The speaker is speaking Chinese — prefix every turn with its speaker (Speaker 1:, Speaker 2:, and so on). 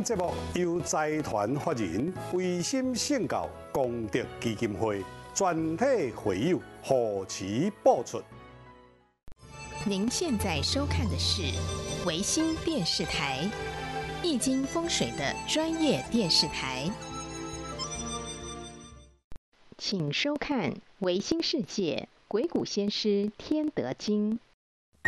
Speaker 1: 节目由财团法人维心圣教功德基金会全体会友护持播出。
Speaker 2: 您现在收看的是维新电视台，易经风水的专业电视台，请收看《维新世界鬼谷先师天德经》。